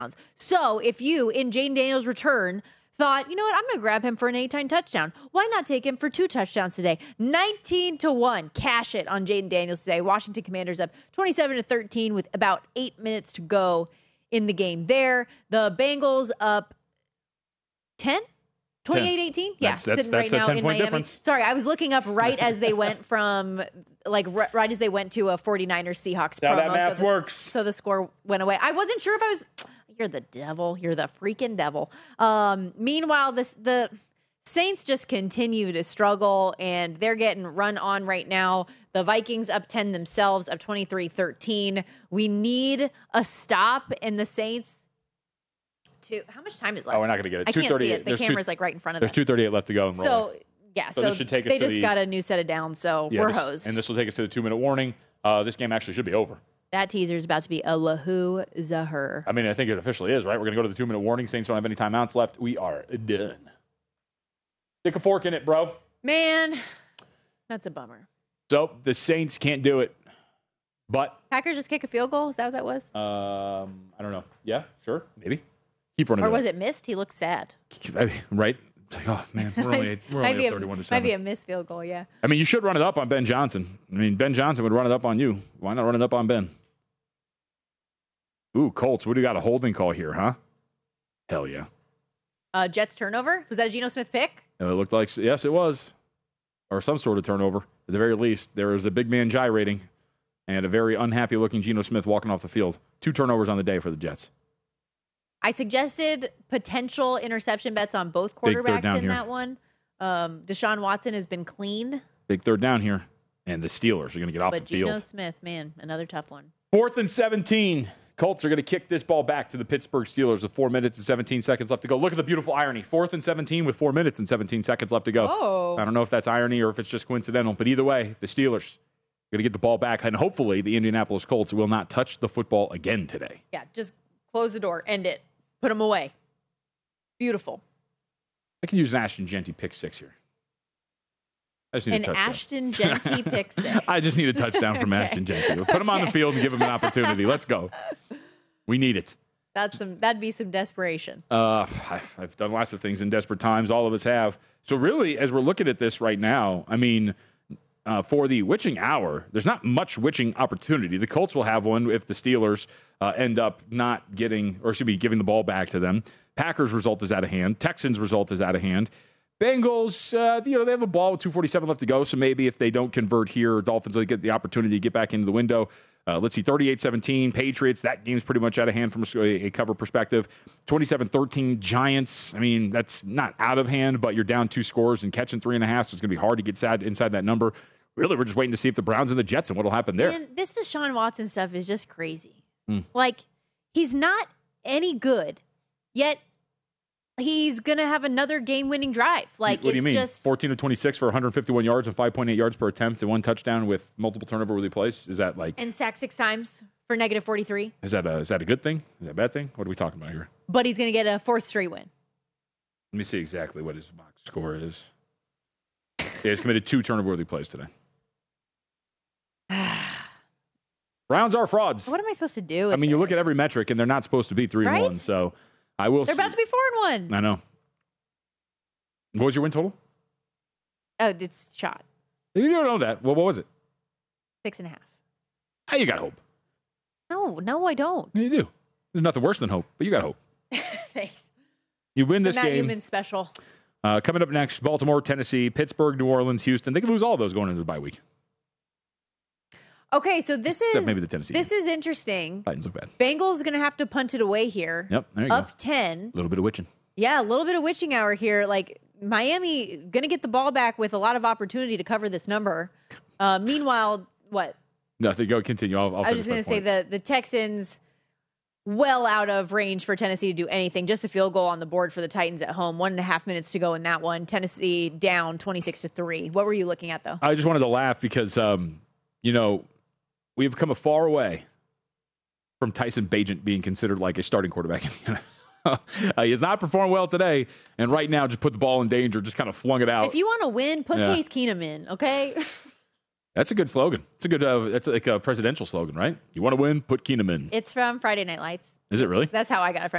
So if you, in Jaden Daniels' return, thought, you know what, I'm going to grab him for an anytime touchdown. Why not take him for 2 touchdowns today? 19-1. Cash it on Jaden Daniels today. Washington Commanders up 27-13 with about 8 minutes to go in the game there. The Bengals up 10? 28-18? Yeah, that's sitting right now in Miami. Difference. Sorry, I was looking up right as they went from, right as they went to a 49ers Seahawks promo. How that math works. So the score went away. I wasn't sure if I was... You're the devil. You're the freaking devil. Meanwhile, the Saints just continue to struggle, and they're getting run on right now. The Vikings up 10 themselves, up 23-13. We need a stop in the Saints. How much time is left? Oh, we're not going to get it. I can't see it. The camera's right in front of us. There's 2:38 left to go. So this should take us they just got a new set of downs, so we're hosed. And this will take us to the 2-minute warning. This game actually should be over. That teaser is about to be a Lahu Zahur. I mean, I think it officially is, right? We're going to go to the 2-minute warning. Saints don't have any timeouts left. We are done. Stick a fork in it, bro. Man, that's a bummer. So the Saints can't do it. But Packers just kick a field goal? Is that what that was? I don't know. Yeah, sure, maybe. Keep running. Or was it missed? He looked sad. Right? Oh, man. We're only up 31-7. Might be a missed field goal, yeah. I mean, you should run it up on Ben Johnson. I mean, Ben Johnson would run it up on you. Why not run it up on Ben? Ooh, Colts. What do you got? A holding call here, huh? Hell yeah. Jets turnover? Was that a Geno Smith pick? It looked like, yes, it was. Or some sort of turnover. At the very least, there was a big man gyrating and a very unhappy-looking Geno Smith walking off the field. 2 turnovers on the day for the Jets. I suggested potential interception bets on both quarterbacks in that one. Deshaun Watson has been clean. Big third down here. And the Steelers are going to get off the field. But Geno Smith, man, another tough one. 4th and 17. Colts are going to kick this ball back to the Pittsburgh Steelers with 4 minutes and 17 seconds left to go. Look at the beautiful irony. 4th and 17 with 4 minutes and 17 seconds left to go. Oh. I don't know if that's irony or if it's just coincidental. But either way, the Steelers are going to get the ball back. And hopefully the Indianapolis Colts will not touch the football again today. Yeah, just close the door. End it. Put them away. Beautiful. I can use an Ashton Genty pick 6 here. I just need a touchdown. Ashton Genty pick 6. I just need a touchdown from Ashton Genty. Put him on the field and give him an opportunity. Let's go. We need it. That'd be some desperation. I've done lots of things in desperate times. All of us have. So really, as we're looking at this right now, I mean, for the witching hour, there's not much witching opportunity. The Colts will have one if the Steelers end up not getting, or should be giving the ball back to them. Packers' result is out of hand. Texans' result is out of hand. Bengals, they have a ball with 2:47 left to go, so maybe if they don't convert here, Dolphins will get the opportunity to get back into the window. Let's see, 38-17, Patriots, that game's pretty much out of hand from a cover perspective. 27-13, Giants, I mean, that's not out of hand, but you're down 2 scores and catching 3.5, so it's going to be hard to get inside that number. Really, we're just waiting to see if the Browns and the Jets and what will happen there. Man, this Deshaun Watson stuff is just crazy. Like, he's not any good, yet he's going to have another game-winning drive. Like, what do you mean? Just 14 of 26 for 151 yards and 5.8 yards per attempt and 1 touchdown with multiple turnover-worthy plays? Is that like... And sacked 6 times for negative 43. Is that a good thing? Is that a bad thing? What are we talking about here? But he's going to get a 4th straight win. Let me see exactly what his box score is. Yeah, he's committed 2 turnover-worthy plays today. Browns are frauds. What am I supposed to do? I mean, you look at every metric, and they're not supposed to be 3-1. So I will. They're about to be 4-1. I know. What was your win total? Oh, it's shot. You don't know that. Well, what was it? 6.5. Hey, you got hope. No, I don't. You do. There's nothing worse than hope, but you got hope. Thanks. You win this Matt game. Newman special. Coming up next, Baltimore, Tennessee, Pittsburgh, New Orleans, Houston. They could lose all of those going into the bye week. Okay, so this Except maybe the Tennessee. This is interesting. Titans look bad. Bengals going to have to punt it away here. Yep, there you Up go. 10. A little bit of witching. Yeah, a little bit of witching hour here. Like, Miami going to get the ball back with a lot of opportunity to cover this number. Meanwhile, what? Nothing. Go continue. I was just going to say the Texans well out of range for Tennessee to do anything. Just a field goal on the board for the Titans at home. 1.5 minutes to go in that one. Tennessee down 26-3. What were you looking at, though? I just wanted to laugh because, we've come a far way from Tyson Bagent being considered like a starting quarterback in the NFL. He has not performed well today, and right now just put the ball in danger, just kind of flung it out. If you want to win, put Case Keenum in, okay? That's a good slogan. It's a good. That's like a presidential slogan, right? You want to win, put Keenum in. It's from Friday Night Lights. Is it really? That's how I got it from.